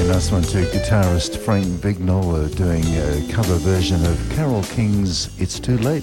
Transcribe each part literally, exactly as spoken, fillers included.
nice one to guitarist Frank Bignell uh, doing a cover version of Carole King's It's Too Late.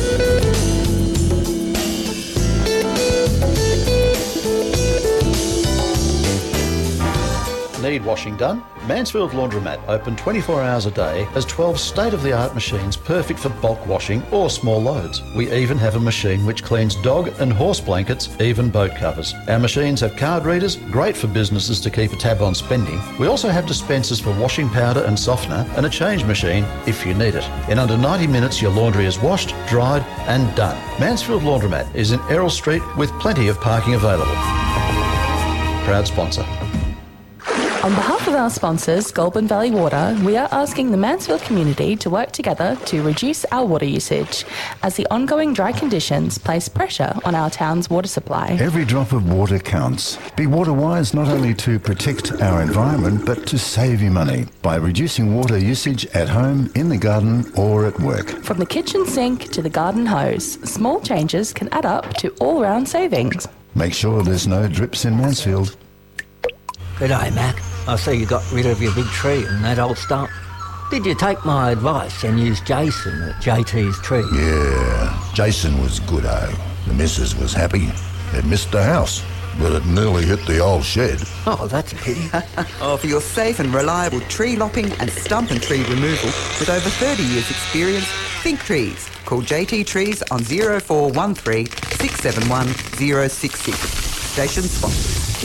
Need washing done? Mansfield Laundromat, open twenty-four hours a day, has twelve state-of-the-art machines perfect for bulk washing or small loads. We even have a machine which cleans dog and horse blankets, even boat covers. Our machines have card readers, great for businesses to keep a tab on spending. We also have dispensers for washing powder and softener and a change machine if you need it. In under ninety minutes, your laundry is washed, dried and done. Mansfield Laundromat is in Errol Street with plenty of parking available. Proud sponsor. On behalf of our sponsors, Goulburn Valley Water, we are asking the Mansfield community to work together to reduce our water usage, as the ongoing dry conditions place pressure on our town's water supply. Every drop of water counts. Be water wise not only to protect our environment, but to save you money by reducing water usage at home, in the garden or at work. From the kitchen sink to the garden hose, small changes can add up to all-round savings. Make sure there's no drips in Mansfield. G'day, Mac. I see you got rid of your big tree and that old stump. Did you take my advice and use Jason at J T's Tree? Yeah, Jason was good, oh. The missus was happy. It missed the house, but it nearly hit the old shed. Oh, that's a pity. Oh, for your safe and reliable tree lopping and stump and tree removal with over thirty years experience, think Trees. Call J T Trees on zero four one three, six seven one, zero six six. Station sponsor.